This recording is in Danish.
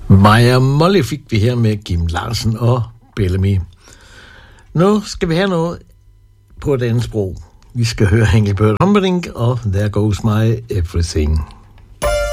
Maja Molly fik vi her med Kim Larsen og Bellamy. Nu skal vi have noget på et andet sprog. Vi skal høre Engelbert Humperdinck og There Goes My Everything.